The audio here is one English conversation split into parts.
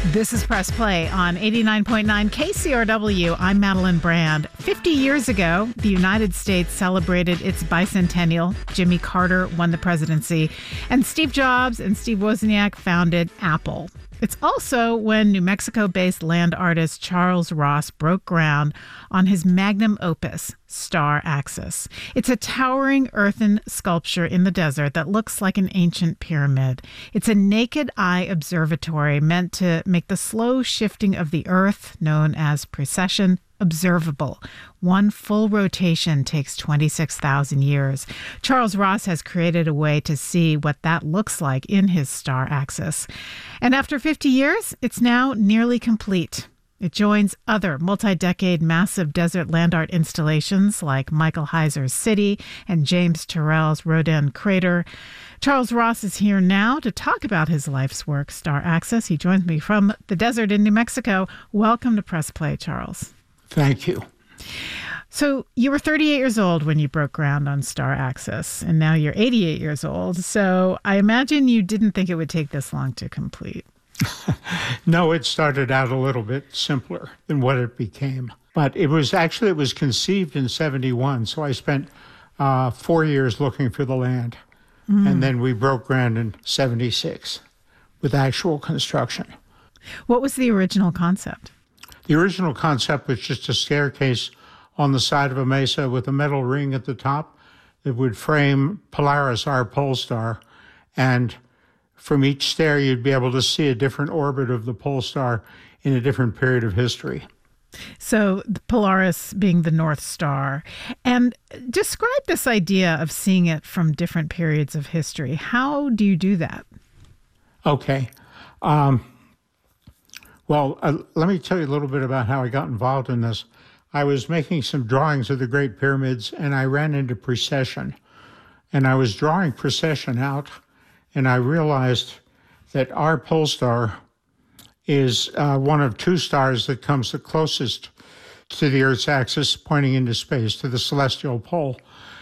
This is Press Play on 89.9 KCRW. I'm Madeline Brand. 50 years ago, the United States celebrated its bicentennial. Jimmy Carter won the presidency, and Steve Jobs and Steve Wozniak founded Apple. It's also when New Mexico-based land artist Charles Ross broke ground on his magnum opus, Star Axis. It's a towering earthen sculpture in the desert that looks like an ancient pyramid. It's a naked-eye observatory meant to make the slow shifting of the Earth, known as precession, observable. One full rotation takes 26,000 years. Charles Ross has created a way to see what that looks like in his Star Axis. And after 50 years, it's now nearly complete. It joins other multi-decade massive desert land art installations like Michael Heiser's City and James Turrell's Rodin Crater. Charles Ross is here now to talk about his life's work, Star Axis. He joins me from the desert in New Mexico. Welcome to Press Play, Charles. Thank you. So you were 38 years old when you broke ground on Star Axis, and now you're 88 years old. So I imagine you didn't think it would take this long to complete. No, it started out a little bit simpler than what it became. But it was conceived in 71, so I spent 4 years looking for the land. And then we broke ground in 76 with actual construction. What was the original concept? The original concept was just a staircase on the side of a mesa with a metal ring at the top that would frame Polaris, our pole star, and from each stair you'd be able to see a different orbit of the pole star in a different period of history. So the Polaris being the North Star. And describe this idea of seeing it from different periods of history. How do you do that? Okay. Let me tell you a little bit about how I got involved in this. I was making some drawings of the Great Pyramids, and I ran into precession. And I was drawing precession out, and I realized that our pole star is one of two stars that comes the closest to the Earth's axis, pointing into space, to the celestial pole,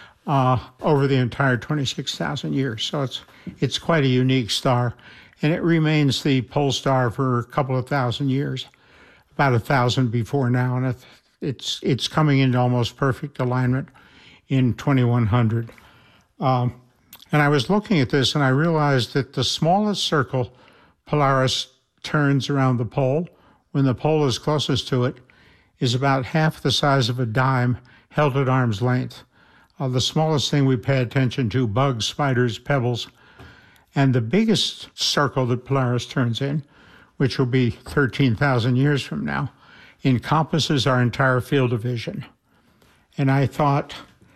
over the entire 26,000 years. So it's quite a unique star. And it remains the pole star for a couple of thousand years, about 1,000 before now. And it's coming into almost perfect alignment in 2100. And I was looking at this and I realized that the smallest circle Polaris turns around the pole, when the pole is closest to it, is about half the size of a dime held at arm's length. The smallest thing we pay attention to, bugs, spiders, pebbles. And the biggest circle that Polaris turns in, which will be 13,000 years from now, encompasses our entire field of vision. And I thought,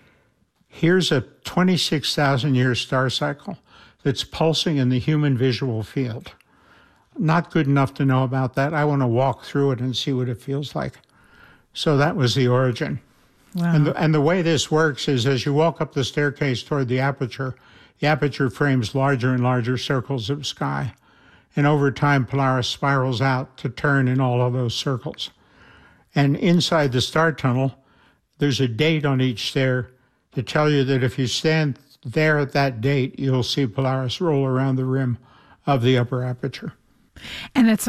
here's a 26,000-year star cycle that's pulsing in the human visual field. Not good enough to know about that. I want to walk through it and see what it feels like. So that was the origin. Wow. And the way this works is as you walk up the staircase toward the aperture frames larger and larger circles of sky. And over time, Polaris spirals out to turn in all of those circles. And inside the star tunnel, there's a date on each stair to tell you that if you stand there at that date, you'll see Polaris roll around the rim of the upper aperture. And it's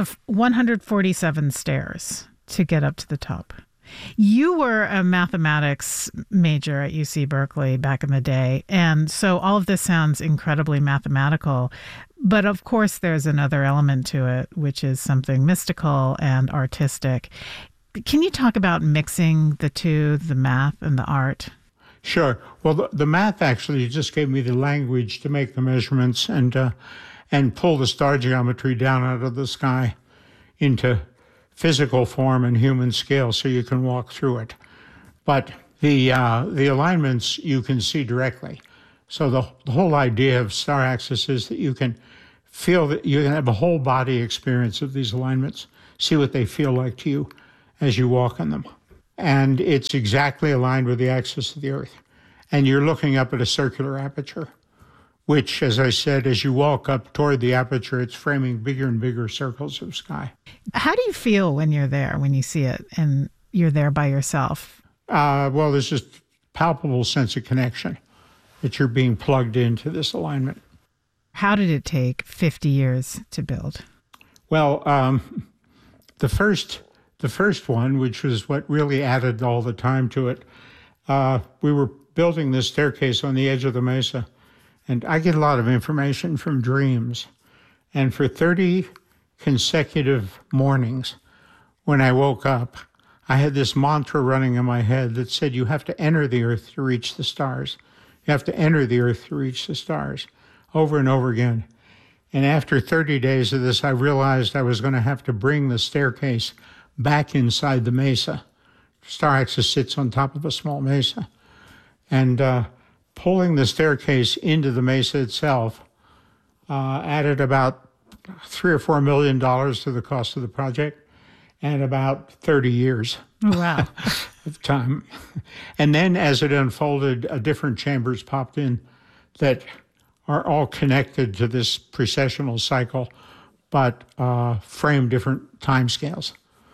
147 stairs to get up to the top. You were a mathematics major at UC Berkeley back in the day, and so all of this sounds incredibly mathematical. But of course, there's another element to it, which is something mystical and artistic. Can you talk about mixing the two, the math and the art? Sure. Well, the math actually just gave me the language to make the measurements and pull the star geometry down out of the sky into physical form and human scale so you can walk through it. But the alignments you can see directly. So the whole idea of Star Axis is that you can feel that you can have a whole body experience of these alignments, see what they feel like to you as you walk on them. And it's exactly aligned with the axis of the Earth. And you're looking up at a circular aperture, which, as I said, as you walk up toward the aperture, it's framing bigger and bigger circles of sky. How do you feel when you're there, when you see it, and you're there by yourself? Well, there's this palpable sense of connection that you're being plugged into this alignment. How did it take 50 years to build? Well, the first one, which was what really added all the time to it, we were building this staircase on the edge of the mesa, and I get a lot of information from dreams. And for 30 consecutive mornings, when I woke up, I had this mantra running in my head that said, you have to enter the earth to reach the stars. You have to enter the earth to reach the stars, over and over again. And after 30 days of this, I realized I was going to have to bring the staircase back inside the mesa. Star Axis sits on top of a small mesa. And pulling the staircase into the mesa itself added about $3 or $4 million to the cost of the project and about 30 years Wow. of time. And then as it unfolded, different chambers popped in that are all connected to this precessional cycle, but frame different timescales.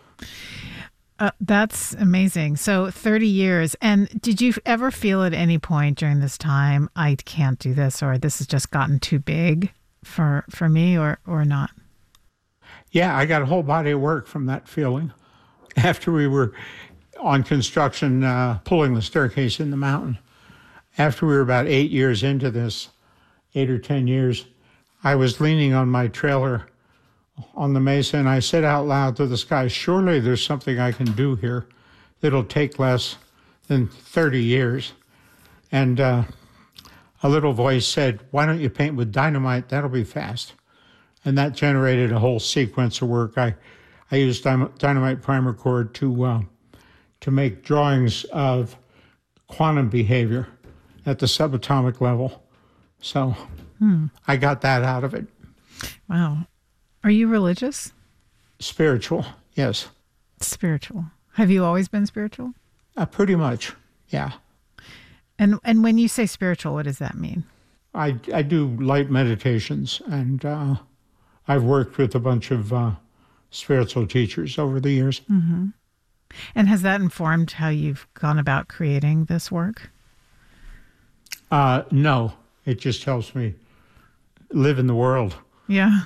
That's amazing. So 30 years. And did you ever feel at any point during this time, I can't do this, or this has just gotten too big for me, or not? Yeah, I got a whole body of work from that feeling. After we were on construction, pulling the staircase in the mountain, after we were about 8 years into this, 8 or 10 years, I was leaning on my trailer on the mesa, and I said out loud to the sky, surely there's something I can do here that'll take less than 30 years. And a little voice said, why don't you paint with dynamite? That'll be fast. And that generated a whole sequence of work. I used dynamite primer cord to make drawings of quantum behavior at the subatomic level. So I got that out of it. Wow. Are you religious? Spiritual, yes. Spiritual. Have you always been spiritual? Pretty much, yeah. And when you say spiritual, what does that mean? I do light meditations, and I've worked with a bunch of spiritual teachers over the years. Mm-hmm. And has that informed how you've gone about creating this work? No, it just helps me live in the world. Yeah.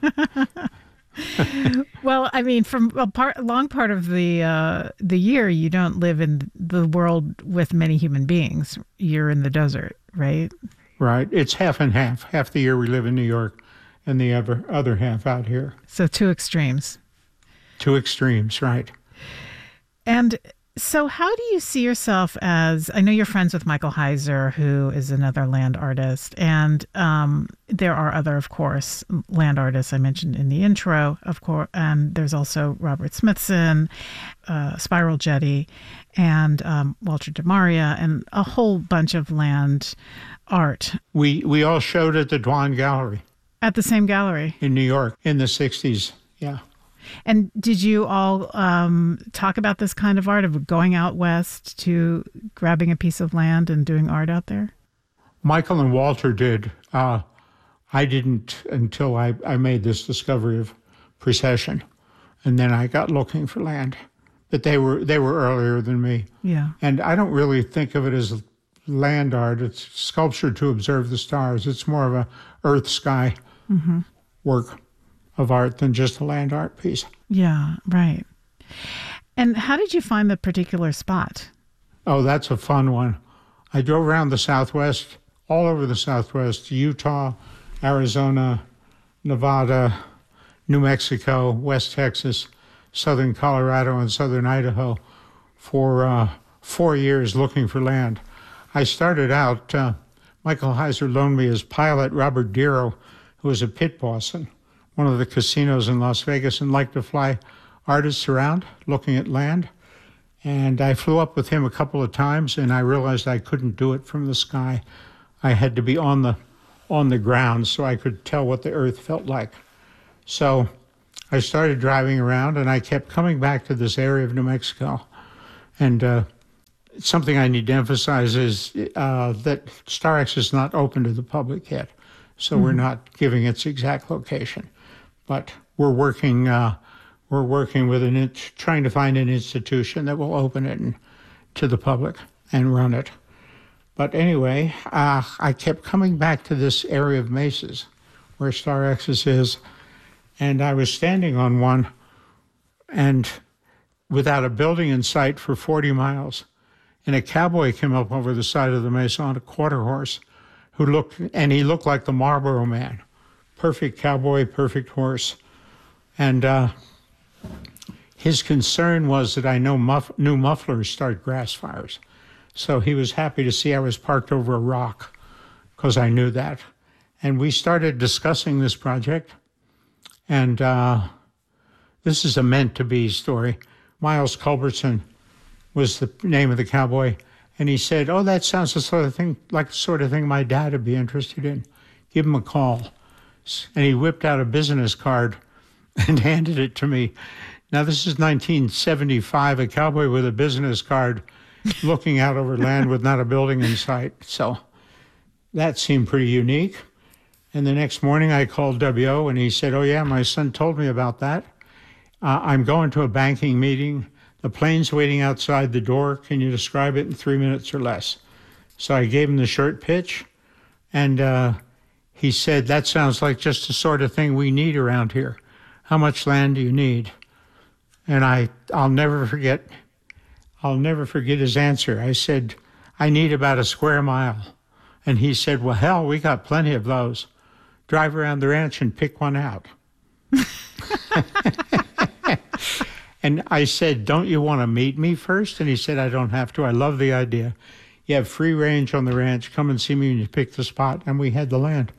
Well, I mean, from a long part of the year, you don't live in the world with many human beings. You're in the desert, right? Right. It's half and half. Half the year we live in New York, and the other half out here. So two extremes. Two extremes, right. And so how do you see yourself as, I know you're friends with Michael Heiser, who is another land artist, and there are other, of course, land artists I mentioned in the intro, of course, and there's also Robert Smithson, Spiral Jetty, and Walter DeMaria, and a whole bunch of land art. We all showed at the Dwan Gallery. At the same gallery? In New York in the 60s, yeah. And did you all talk about this kind of art, of going out west to grabbing a piece of land and doing art out there? Michael and Walter did. I didn't until I made this discovery of precession, and then I got looking for land. But they were earlier than me. Yeah. And I don't really think of it as land art. It's sculpture to observe the stars. It's more of a earth sky work of art than just a land art piece. Yeah, right. And how did you find the particular spot? Oh, that's a fun one. I drove around the Southwest, all over the Southwest, Utah, Arizona, Nevada, New Mexico, West Texas, southern Colorado, and southern Idaho for 4 years looking for land. I started out, Michael Heiser loaned me his pilot, Robert Dero, who was a pit boss in one of the casinos in Las Vegas and liked to fly artists around looking at land. And I flew up with him a couple of times, and I realized I couldn't do it from the sky. I had to be on the ground so I could tell what the earth felt like. So I started driving around, and I kept coming back to this area of New Mexico. And something I need to emphasize is that Star X is not open to the public yet. So we're not giving its exact location. But we're working with trying to find an institution that will open it to the public and run it. But anyway, I kept coming back to this area of mesas where Star Axis is, And I was standing on one, and without a building in sight for 40 miles. And a cowboy came up over the side of the mesa on a quarter horse he looked like the Marlboro Man. Perfect cowboy, perfect horse. And his concern was that I knew mufflers start grass fires. So he was happy to see I was parked over a rock because I knew that. And we started discussing this project. And this is a meant-to-be story. Miles Culbertson was the name of the cowboy. And he said, "Oh, that sounds like the sort of thing my dad would be interested in. Give him a call." And he whipped out a business card and handed it to me. Now, this is 1975, a cowboy with a business card looking out over land with not a building in sight. So that seemed pretty unique. And the next morning I called W.O. and he said, "Oh, yeah, my son told me about that. I'm going to a banking meeting. The plane's waiting outside the door. Can you describe it in 3 minutes or less?" So I gave him the short pitch, and he said, "That sounds like just the sort of thing we need around here. How much land do you need?" And I'll never forget his answer. I said, "I need about a square mile." And he said, "Well, hell, we got plenty of those. Drive around the ranch and pick one out." And I said, "Don't you want to meet me first?" And he said, "I don't have to. I love the idea. You have free range on the ranch. Come and see me when you pick the spot." And we had the land.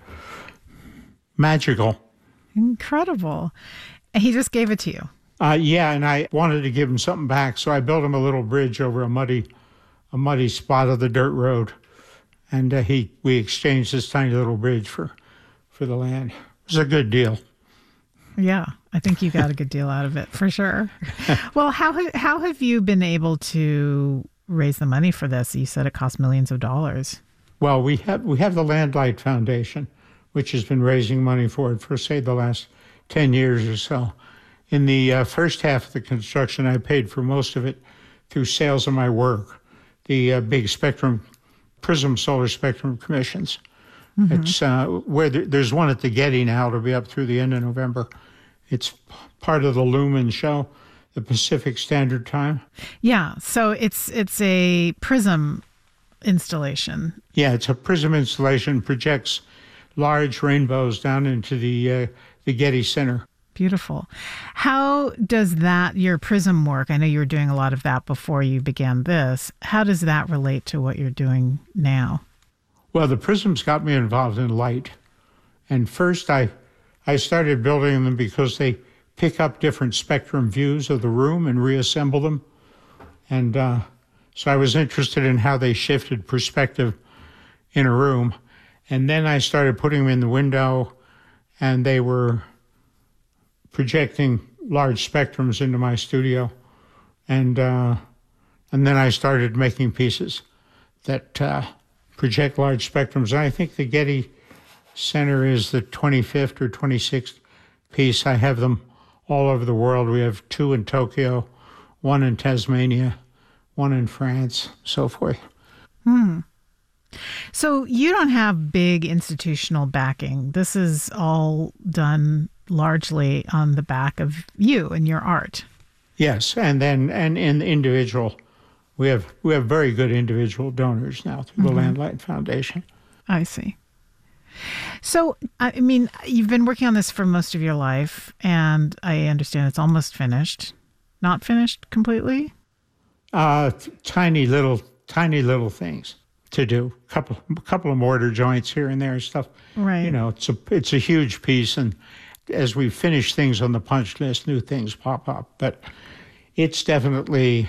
Magical. Incredible. And he just gave it to you. Yeah, and I wanted to give him something back, so I built him a little bridge over a muddy spot of the dirt road. And we exchanged this tiny little bridge for the land. It was a good deal. Yeah, I think you got a good deal out of it, for sure. Well, how have you been able to raise the money for this? You said it cost millions of dollars. Well, we have the Landlight Foundation, which has been raising money for it for, say, the last 10 years or so. In the first half of the construction, I paid for most of it through sales of my work, the big Prism Solar Spectrum commissions. Mm-hmm. It's where there's one at the Getty now. It'll be up through the end of November. It's part of the Lumen show, the Pacific Standard Time. Yeah, so it's a prism installation. Yeah, it's a prism installation, projects large rainbows down into the Getty Center. Beautiful. How does your prism work? I know you were doing a lot of that before you began this. How does that relate to what you're doing now? Well, the prisms got me involved in light. And first I started building them because they pick up different spectrum views of the room and reassemble them. And so I was interested in how they shifted perspective in a room. And then I started putting them in the window, and they were projecting large spectrums into my studio. And then I started making pieces that project large spectrums. And I think the Getty Center is the 25th or 26th piece. I have them all over the world. We have 2 in Tokyo, 1 in Tasmania, 1 in France, so forth. So you don't have big institutional backing. This is all done largely on the back of you and your art. Yes, and in individual, we have very good individual donors now through the Landlight Foundation. I see. So, I mean, you've been working on this for most of your life, and I understand it's almost finished. Not finished completely? Tiny little things to do. Couple of mortar joints here and there and stuff. Right. You know, it's a huge piece, and as we finish things on the punch list, new things pop up. But it's definitely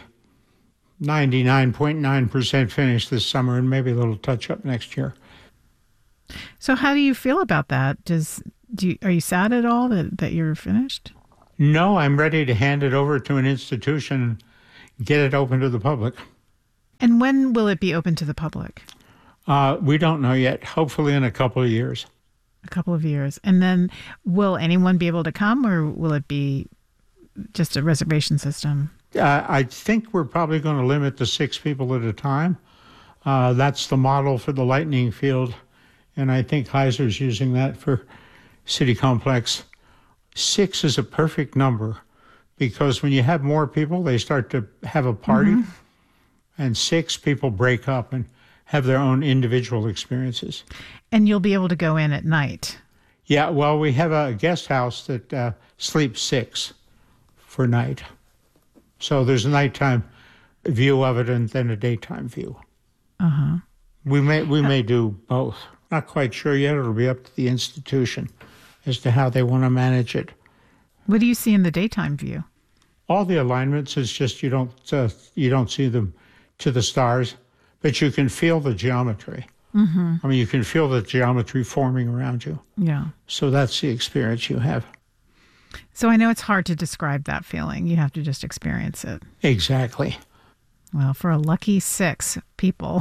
99.9% finished this summer, and maybe a little touch up next year. So how do you feel about that? Are you sad at all that you're finished? No, I'm ready to hand it over to an institution and get it open to the public. And when will it be open to the public? We don't know yet. Hopefully in a couple of years. A couple of years. And then will anyone be able to come, or will it be just a reservation system? I think we're probably going to limit to 6 people at a time. That's the model for the Lightning Field. And I think Heiser's using that for City Complex. 6 is a perfect number because when you have more people, they start to have a party, and 6 people break up and have their own individual experiences. And you'll be able to go in at night. Yeah, well, we have a guest house that sleeps 6 for night. So there's a nighttime view of it and then a daytime view. Uh-huh. We may do both. Not quite sure yet. It'll be up to the institution as to how they want to manage it. What do you see in the daytime view? All the alignments is just you don't see them to the stars, but you can feel the geometry. I mean, you can feel the geometry forming around you. Yeah. So that's the experience you have. So I know it's hard to describe that feeling. You have to just experience it. Exactly. Well, for a lucky 6 people,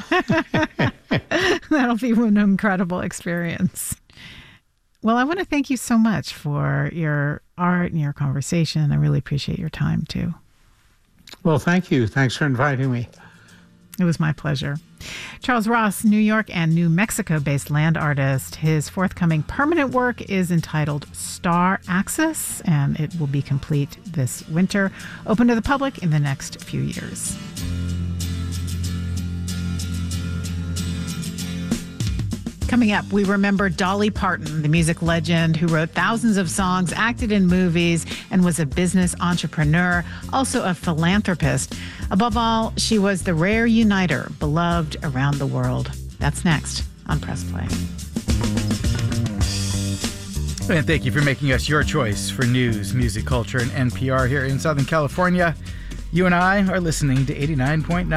that'll be an incredible experience. Well, I want to thank you so much for your art and your conversation. I really appreciate your time, too. Well, thank you. Thanks for inviting me. It was my pleasure. Charles Ross, New York and New Mexico-based land artist. His forthcoming permanent work is entitled Star Axis, and it will be complete this winter, open to the public in the next few years. Coming up, we remember Dolly Parton, the music legend who wrote thousands of songs, acted in movies, and was a business entrepreneur, also a philanthropist. Above all, she was the rare uniter, beloved around the world. That's next on Press Play. And thank you for making us your choice for news, music, culture, and NPR here in Southern California. You and I are listening to 89.9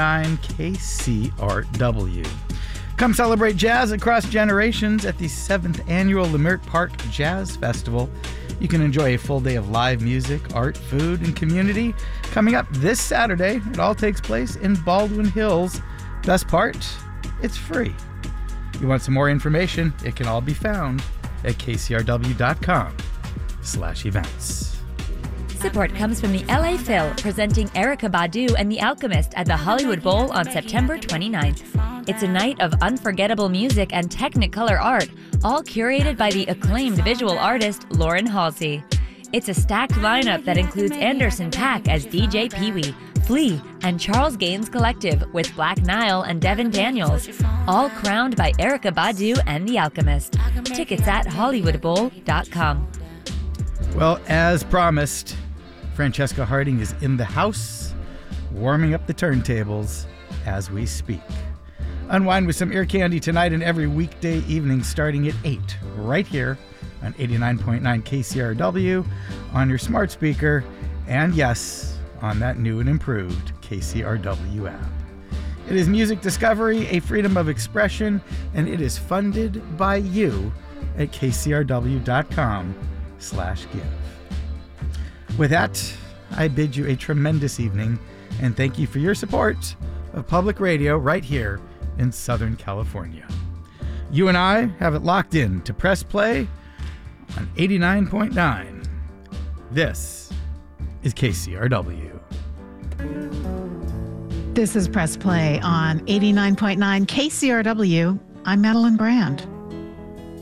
KCRW. Come celebrate jazz across generations at the 7th Annual Leimert Park Jazz Festival. You can enjoy a full day of live music, art, food, and community. Coming up this Saturday, it all takes place in Baldwin Hills. Best part, it's free. You want some more information? It can all be found at kcrw.com/events. Support comes from the LA Phil, presenting Erykah Badu and The Alchemist at the Hollywood Bowl on September 29th. It's a night of unforgettable music and Technicolor art, all curated by the acclaimed visual artist Lauren Halsey. It's a stacked lineup that includes Anderson .Paak as DJ Pee-wee, Flea, and Charles Gaines Collective with Black Nile and Devin Daniels, all crowned by Erykah Badu and The Alchemist. Tickets at hollywoodbowl.com. Well, as promised, Francesca Harding is in the house, warming up the turntables as we speak. Unwind with some ear candy tonight and every weekday evening starting at 8, right here on 89.9 KCRW, on your smart speaker, and yes, on that new and improved KCRW app. It is music discovery, a freedom of expression, and it is funded by you at kcrw.com/give. With that, I bid you a tremendous evening and thank you for your support of public radio right here in Southern California. You and I have it locked in to Press Play on 89.9. This is KCRW. This is Press Play on 89.9 KCRW. I'm Madeline Brand.